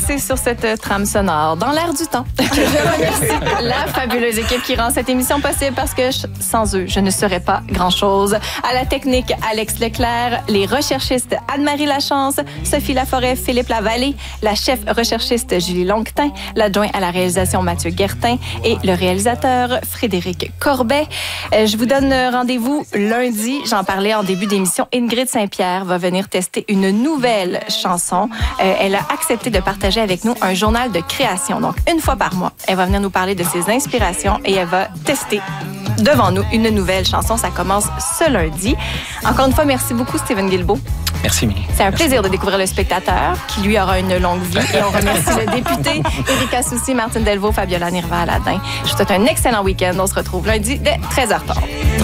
glisser sur cette trame sonore dans l'air du temps. Je remercie la fabuleuse équipe qui rend cette émission possible parce que sans eux, je ne serais pas grand-chose. À la technique, Alex Leclerc, les recherchistes Anne-Marie Lachance, Sophie Laforêt, Philippe Lavallée, la chef recherchiste Julie Longtin, l'adjoint à la réalisation Mathieu Guertin et le réalisateur Frédéric Corbet. Je vous donne rendez-vous lundi. J'en parlais en début d'émission. Ingrid Saint-Pierre va venir tester une nouvelle chanson. Elle a accepté de partager avec nous un journal de création. Donc, une fois par mois, elle va venir nous parler de ses inspirations et elle va tester devant nous une nouvelle chanson. Ça commence ce lundi. Encore une fois, merci beaucoup, Steven Guilbeault. Merci, Émilie. C'est un plaisir de découvrir Le Spectateur, qui lui aura une longue vie. Et on remercie le député Éric Assouci, Martine Delvaux, Fabiola Nirva-Aladin. Je vous souhaite un excellent week-end. On se retrouve lundi dès 13h30.